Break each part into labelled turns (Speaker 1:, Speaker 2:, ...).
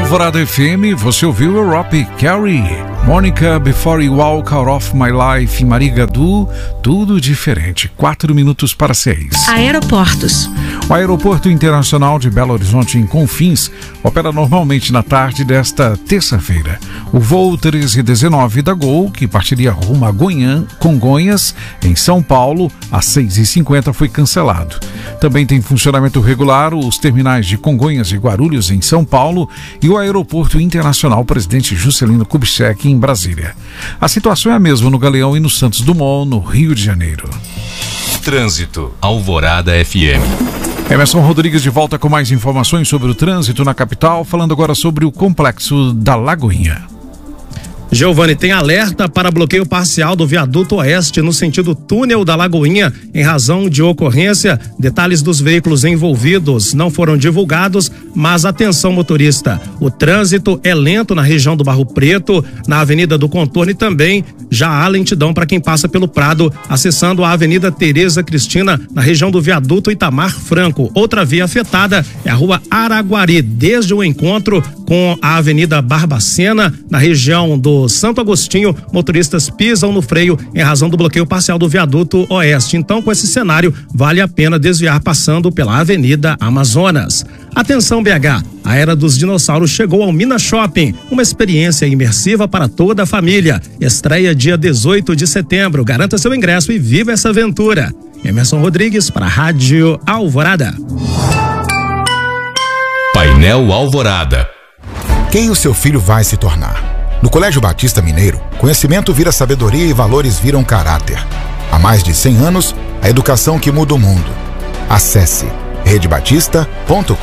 Speaker 1: Alvorada FM, você ouviu Europe, Carrie, Monica, Before You Walk Out of My Life, Maria Gadu, tudo diferente. 4:04.
Speaker 2: Aeroportos.
Speaker 1: O Aeroporto Internacional de Belo Horizonte, em Confins, opera normalmente na tarde desta terça-feira. O voo 1319 da Gol, que partiria rumo a Congonhas, em São Paulo, às 6h50, foi cancelado. Também tem funcionamento regular os terminais de Congonhas e Guarulhos, em São Paulo, e o Aeroporto Internacional Presidente Juscelino Kubitschek, em Brasília. A situação é a mesma no Galeão e no Santos Dumont, no Rio de Janeiro.
Speaker 3: Trânsito, Alvorada FM.
Speaker 1: Emerson Rodrigues de volta com mais informações sobre o trânsito na capital, falando agora sobre o Complexo da Lagoinha.
Speaker 4: Giovanni, tem alerta para bloqueio parcial do viaduto oeste no sentido túnel da Lagoinha em razão de ocorrência. Detalhes dos veículos envolvidos não foram divulgados, mas atenção motorista, o trânsito é lento na região do Barro Preto, na Avenida do Contorno, e também já há lentidão para quem passa pelo Prado, acessando a Avenida Tereza Cristina, na região do viaduto Itamar Franco. Outra via afetada é a Rua Araguari, desde o encontro com a Avenida Barbacena, na região do Santo Agostinho, motoristas pisam no freio em razão do bloqueio parcial do viaduto oeste. Então, com esse cenário, vale a pena desviar passando pela Avenida Amazonas. Atenção BH, a era dos dinossauros chegou ao Minas Shopping, uma experiência imersiva para toda a família. Estreia dia 18 de setembro, garanta seu ingresso e viva essa aventura. Emerson Rodrigues para a Rádio Alvorada.
Speaker 3: Painel Alvorada.
Speaker 5: Quem o seu filho vai se tornar? No Colégio Batista Mineiro, conhecimento vira sabedoria e valores viram caráter. Há mais de 100 anos, a educação que muda o mundo. Acesse redebatista.com.br.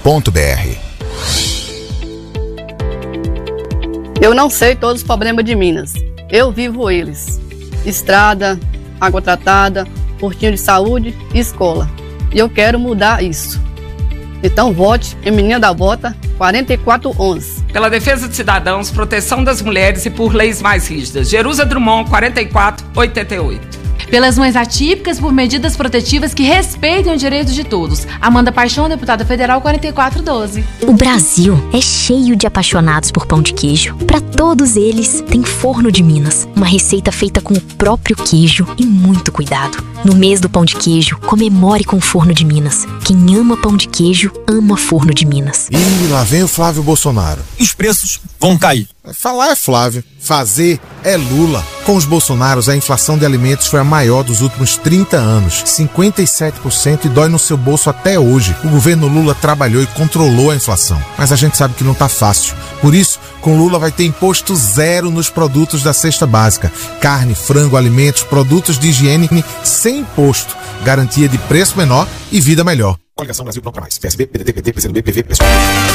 Speaker 6: Eu não sei todos os problemas de Minas. Eu vivo eles. Estrada, água tratada, postinho de saúde e escola. E eu quero mudar isso. Então vote em Menina da Bota 4411.
Speaker 7: Pela defesa de cidadãos, proteção das mulheres e por leis mais rígidas. Jerusa Drummond 4488.
Speaker 8: Pelas mães atípicas, por medidas protetivas que respeitem os direitos de todos. Amanda Paixão, deputada federal 4412.
Speaker 9: O Brasil é cheio de apaixonados por pão de queijo. Para todos eles, tem Forno de Minas, uma receita feita com o próprio queijo e muito cuidado. No mês do pão de queijo, comemore com o Forno de Minas. Quem ama pão de queijo, ama Forno de Minas.
Speaker 10: E lá vem o Flávio Bolsonaro. Os preços vão cair. Falar é Flávio, fazer é Lula. Com os Bolsonaros, a inflação de alimentos foi a maior dos últimos 30 anos, 57%, e dói no seu bolso até hoje. O governo Lula trabalhou e controlou a inflação, mas a gente sabe que não tá fácil. Por isso, com Lula vai ter imposto zero nos produtos da cesta básica. Carne, frango, alimentos, produtos de higiene sem imposto. Garantia de preço menor e vida melhor. Coligação Brasil Pronto Pra Mais. PSB, PDT, PT, PCdoB, PV, PSOL.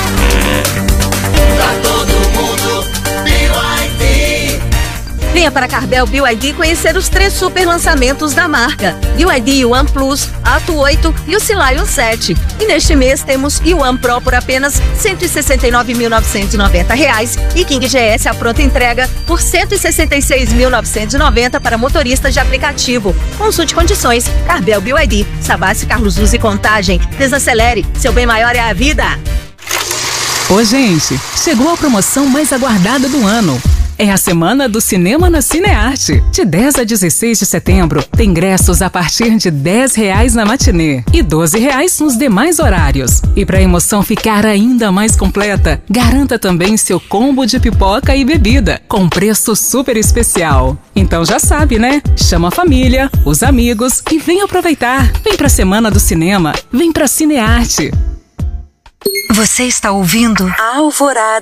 Speaker 11: Pra todo mundo, BYD. Venha para a Carvel BYD conhecer os 3 super lançamentos da marca. BYD One Plus, Atto 8 e o Scion 7. E neste mês temos One Pro por apenas R$ 169.990 e King GS à pronta entrega por R$ 166.990 para motoristas de aplicativo. Consulte condições. Carvel BYD, Savassi, Carlos Luz e Contagem. Desacelere, seu bem maior é a vida.
Speaker 12: Ô gente, chegou a promoção mais aguardada do ano. É a Semana do Cinema na Cinearte. De 10 a 16 de setembro, tem ingressos a partir de R$10 na matinê e R$12 nos demais horários. E para a emoção ficar ainda mais completa, garanta também seu combo de pipoca e bebida, com preço super especial. Então já sabe, né? Chama a família, os amigos e vem aproveitar. Vem pra Semana do Cinema, vem pra Cinearte.
Speaker 13: Você está ouvindo a Alvorada.